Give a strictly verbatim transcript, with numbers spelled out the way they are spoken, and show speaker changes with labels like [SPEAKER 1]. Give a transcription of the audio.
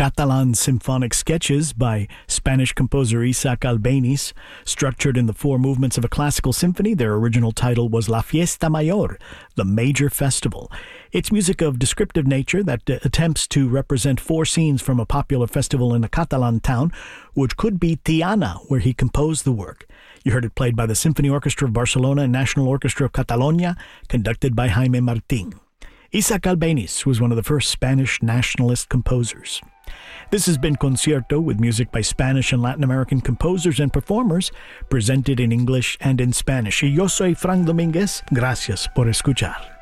[SPEAKER 1] Catalan symphonic sketches by Spanish composer Isaac Albéniz. Structured in the four movements of a classical symphony, their original title was La Fiesta Mayor, the Major Festival. It's music of descriptive nature that uh, attempts to represent four scenes from a popular festival in a Catalan town, which could be Tiana, where he composed the work. You heard it played by the Symphony Orchestra of Barcelona and National Orchestra of Catalonia, conducted by Jaime Martín. Isaac Albéniz was one of the first Spanish nationalist composers. This has been Concierto, with music by Spanish and Latin American composers and performers, presented in English and in Spanish. Y yo soy Frank Domínguez. Gracias por escuchar.